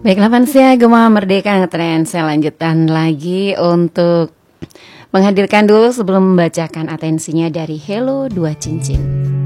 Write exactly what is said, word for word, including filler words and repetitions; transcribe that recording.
Baiklah Fansia, Gema Merdeka Ngetrend. Saya lanjutkan lagi untuk menghadirkan dulu sebelum membacakan atensinya dari Hello Dua Cincin.